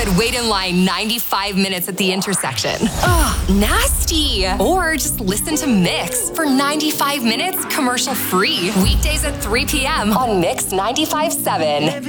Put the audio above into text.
could wait in line 95 minutes at the intersection. Ugh, nasty. Or just listen to Mix for 95 minutes commercial free. Weekdays at 3 p.m. on Mix 95.7.